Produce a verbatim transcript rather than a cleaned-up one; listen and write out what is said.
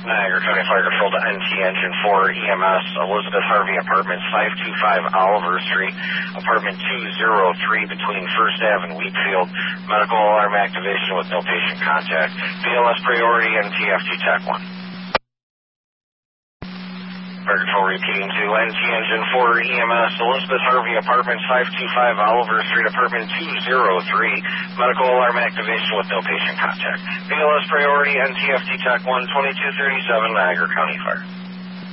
Niagara County Fire Patrol to N T Engine four E M S, Elizabeth Harvey Apartments, five two five Oliver Street, Apartment two oh three between First Avenue and Wheatfield. Medical alarm activation with no patient contact. B L S priority N T F T Tech one. Fire Control repeating to N T Engine four E M S, Elizabeth Harvey Apartments, five two five Oliver Street, Apartment two oh three. Medical alarm activation with no patient contact. B L S priority N T F T Tech one, twenty-two thirty-seven, Niagara County Fire.